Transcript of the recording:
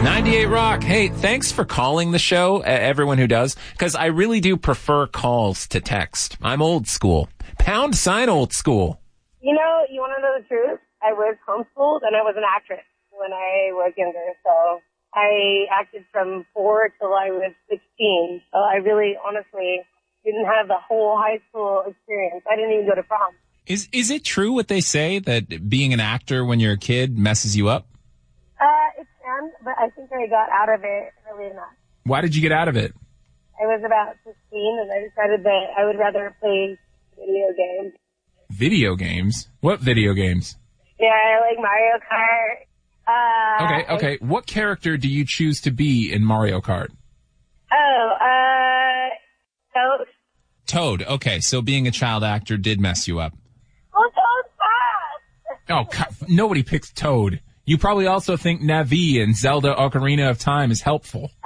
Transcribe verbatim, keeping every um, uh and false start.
ninety-eight Rock. Hey, thanks for calling the show, uh, everyone who does, because I really do prefer calls to text. I'm old school. Pound sign old school. You know, you want to know the truth? I was homeschooled and I was an actress when I was younger, so I acted from four till I was sixteen. So I really, honestly, didn't have the whole high school experience. I didn't even go to prom. Is is it true what they say, that being an actor when you're a kid messes you up? Uh, it can, but I think I got out of it early enough. Why did you get out of it? I was about fifteen, and I decided that I would rather play video games. Video games? What video games? Yeah, I like Mario Kart. Uh, okay, okay. I, what character do you choose to be in Mario Kart? Oh, uh, Toad. Toad. Okay, so being a child actor did mess you up. Oh, Toad's fast! Oh, God, nobody picks Toad. You probably also think Navi in Zelda Ocarina of Time is helpful.